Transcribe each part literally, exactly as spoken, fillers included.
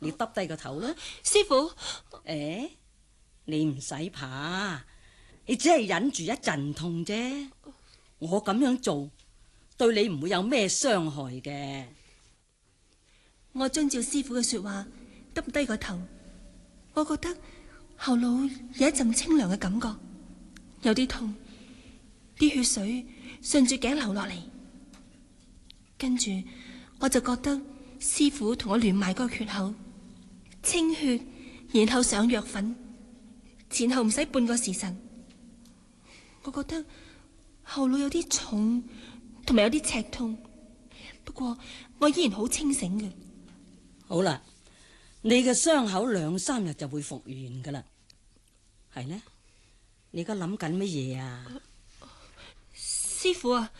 你耷低個頭啦。 師父， 誒，你唔使怕，你只係忍住一陣痛啫。我咁樣做對你唔會有咩傷害嘅。 我遵照師父嘅說話，耷低個頭，我覺得後腦有一陣清涼嘅感覺，有啲痛，啲血水順住頸流落嚟，跟住我就覺得師父同我連埋個缺口，清血，然後上藥粉，前後唔使半個時辰。我覺得後腦有啲重，同埋有啲赤痛，不過我依然好清醒嘅。 好啦，你嘅傷口兩三日就會復原噶啦。係呢？你而家諗緊乜嘢啊？ 師父啊，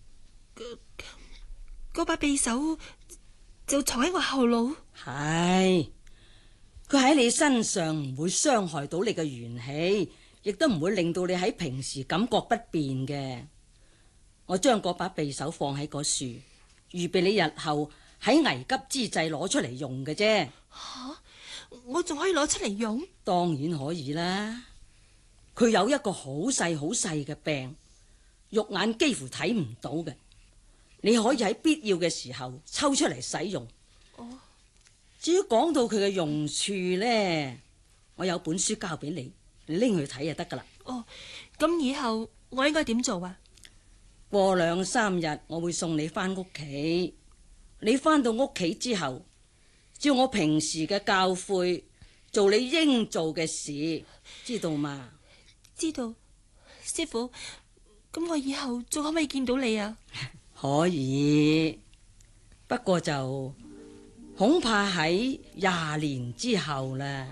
嗰把匕首就藏喺我後腦。 係，佢喺你身上唔會傷害到你嘅元氣，亦都唔會令到你喺平時感覺不便嘅。我將嗰把匕首放喺嗰樹，預備你日後喺危急之際攞出嚟用嘅啫。 吓，我仲可以攞出嚟用？ 當然可以啦。佢有一個好細好細嘅病，肉眼幾乎睇唔到嘅，你可以喺必要嘅時候抽出嚟使用。 哦， 至於講到佢嘅用處呢，我有本書交俾你，你拎去睇就得噶啦。 哦，咁以後我應該點做啊？ 過兩三日我會送你翻屋企，你翻到屋企之後，照我平時嘅教誨做你應做嘅事，知道嗎？ 知道，師父。咁我以後仲可唔可以見到你啊？ 可以，不過就恐怕喺廿年之後啦。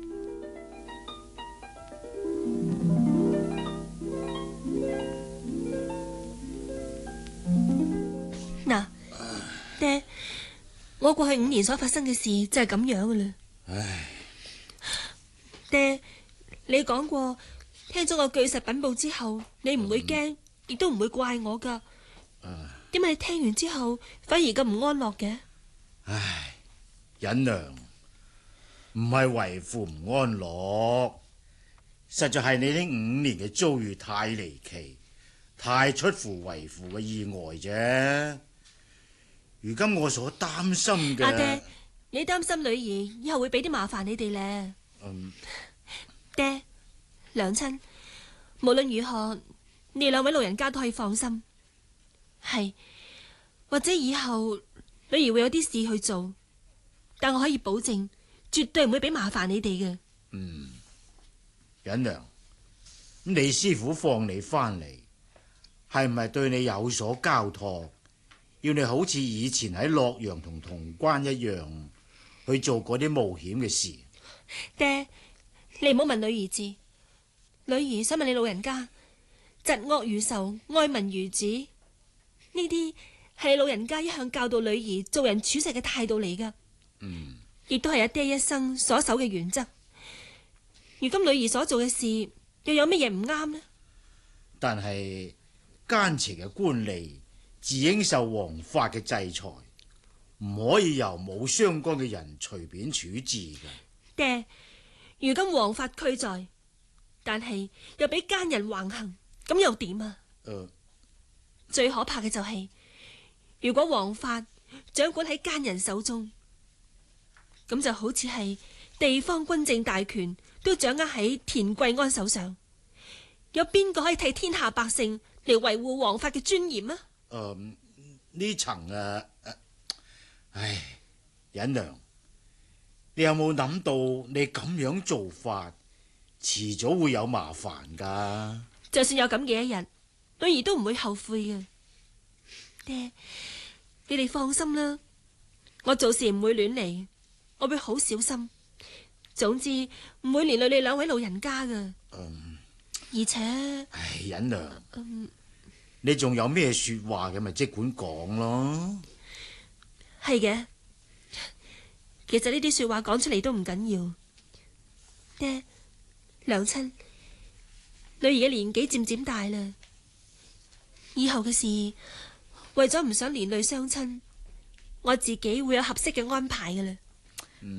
嗱，爹，我過去五年所發生嘅事就係咁樣噶啦。 唉， 爹，你講過聽咗我據實稟報之後，你唔會驚，亦都唔會怪我噶。點解你聽完之後反而咁唔安樂嘅？ 唉，忍娘，唔係為父唔安樂，實在係你呢五年嘅遭遇太離奇，太出乎為父嘅意外啫。如今我所擔心嘅， 阿爹，你擔心女兒以後會俾啲麻煩你哋咧。 嗯， 爹，娘親，無論如何，你兩位老人家都可以放心。係，或者以後女兒會有啲事去做，但我可以保證，絕對唔會俾麻煩你哋嘅。 嗯，忍娘，咁你師父放你翻嚟，係唔係對你有所交託？要你好似以前喺洛陽同潼關一樣去做嗰啲冒險嘅事？ 爹，你唔好問女兒知，女兒想問你老人家，疾惡如仇，愛民如子，呢啲係你老人家一向教導女兒做人處世嘅態度嚟噶。 嗯， 亦都係阿爹一生所守嘅原則。如今女兒所做嘅事又有乜嘢唔啱呢？ 但係奸邪嘅官吏自應受王法嘅制裁，唔可以由冇相干嘅人隨便處置嘅。 爹，如今王法俱在，但係又俾奸人橫行，咁又點啊？ 呃、 最可怕嘅就係、是，如果王法掌管喺奸人手中，咁就好似係地方軍政大權都掌握喺田貴安手上，有邊個可以替天下百姓嚟維護王法嘅尊嚴啊？ 誒，呢層啊，唉，忍娘，你有冇諗到你咁樣做法，遲早會有麻煩噶？ 就算有咁嘅一日，女兒都唔會後悔嘅。爹，你哋放心啦，我做事唔會亂嚟，我會好小心。總之唔會連累你兩位老人家噶。 嗯， 而且， 唉，忍娘。 嗯你仲有咩說話嘅，咪即管講咯。 係嘅，其實呢啲說話講出嚟都唔緊要。爹，娘親，女兒嘅年紀漸漸大啦，以後嘅事為咗唔想連累雙親，我自己會有合適嘅安排㗎啦。